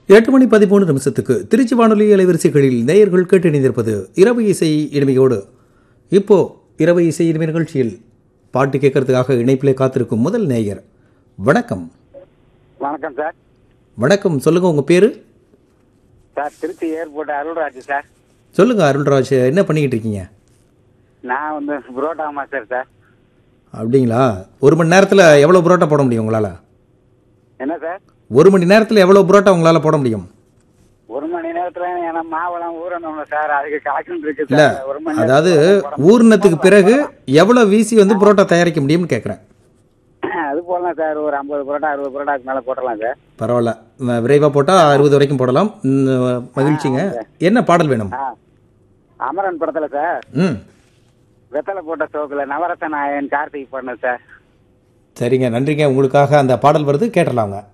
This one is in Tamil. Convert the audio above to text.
8:13 திருச்சி வானொலி அலைவரிசைகளில் நேயர்கள் கேட்டு இணைந்திருப்பது இரவு இசை இனிமையோடு. இப்போ இரவு இசை இனிமை நிகழ்ச்சியில் பாட்டு கேட்கறதுக்காக இணைப்பிலே காத்திருக்கும் முதல் நேயர். வணக்கம். வணக்கம் சார். வணக்கம், சொல்லுங்க உங்க பேரு? Sir Trichy airport Arulraj sir. சொல்லுங்க அருள்ராஜ், என்ன பண்ணிக்கிட்டு இருக்கீங்க? நான் வந்து புரோட்டா மாஸ்டர் சார். அப்படிங்களா? ஒரு மணி நேரத்தில் எவ்வளோ புரோட்டா போட முடியும் உங்களால்? என்ன சார்? ஒரு மணி நேரத்தில் எவ்வளோ புரோட்டா உங்களால் போட முடியும்? ஒரு மணி நேரத்துல ஏன்னா மாவெல்லாம் ஊறணும்ல சார், அதுக்கு காய்ச்சல் இருக்கு இல்லை, சார். ஒரு மணி அதாவது ஊறினத்துக்கு பிறகு எவ்வளோ வீசி வந்து புரோட்டா தயாரிக்க முடியும்னு கேட்குறேன். அது போடலாம் சார். ஒரு 50 புரோட்டா 60 புரோட்டாக்கு மேலே போடலாம் சார். பரவாயில்ல, விரைவாக போட்டால் 60 வரைக்கும் போடலாம். மகிழ்ச்சிங்க. என்ன பாடல் வேணும்? அமரன் படத்துல சார் வெத்தலை போட்ட சோக்குல நவரத்த நாயன் கார்த்திக் பண்ண சார். சரிங்க, நன்றிங்க. உங்களுக்காக அந்த பாடல் வருது, கேட்டலாங்க.